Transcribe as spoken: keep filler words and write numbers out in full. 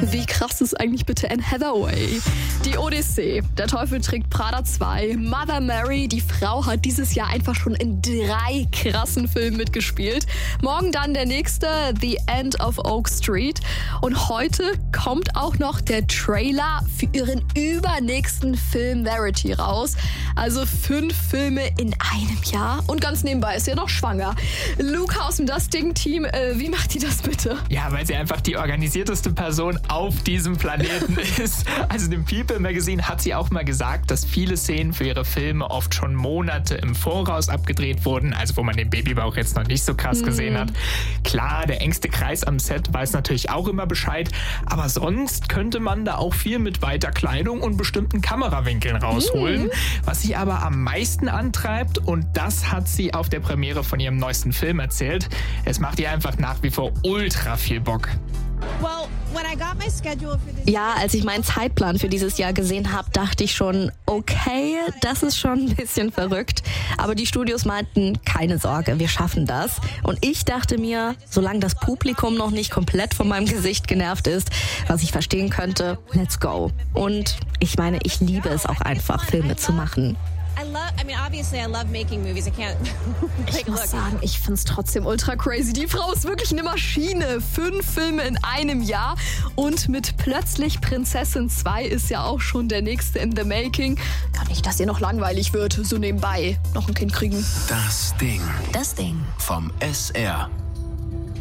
Wie krass ist eigentlich bitte Anne Hathaway? Die Odyssee, Der Teufel trägt Prada zwei, Mother Mary, die Frau hat dieses Jahr einfach schon in drei krassen Filmen mitgespielt. Morgen dann der nächste, The End of Oak Street. Und heute kommt auch noch der Trailer für ihren übernächsten Film Verity raus. Also fünf Filme in einem Jahr. Und ganz nebenbei ist sie ja noch schwanger. Luke House und das Ding-Team, äh, wie macht die das bitte? Ja, weil sie einfach die organisierteste Person auf diesem Planeten ist. Also dem People Magazine hat sie auch mal gesagt, dass viele Szenen für ihre Filme oft schon Monate im Voraus abgedreht wurden, also wo man den Babybauch jetzt noch nicht so krass mm. gesehen hat. Klar, der engste Kreis am Set weiß natürlich auch immer Bescheid, aber sonst könnte man da auch viel mit weiter Kleidung und bestimmten Kamerawinkeln rausholen. Mm. Was sie aber am meisten antreibt, und das hat sie auf der Premiere von ihrem neuesten Film erzählt, es macht ihr einfach nach wie vor ultra viel Bock. Ja, als ich meinen Zeitplan für dieses Jahr gesehen habe, dachte ich schon, okay, das ist schon ein bisschen verrückt. Aber die Studios meinten, keine Sorge, wir schaffen das. Und ich dachte mir, solange das Publikum noch nicht komplett von meinem Gesicht genervt ist, was ich verstehen könnte, let's go. Und ich meine, ich liebe es auch einfach, Filme zu machen. Ich muss sagen, ich find's trotzdem ultra crazy. Die Frau ist wirklich eine Maschine. Fünf Filme in einem Jahr. Und mit Plötzlich Prinzessin zwei ist ja auch schon der nächste in the making. Kann nicht, dass ihr noch langweilig wird. So nebenbei noch ein Kind kriegen. Das Ding. Das Ding. Vom S R.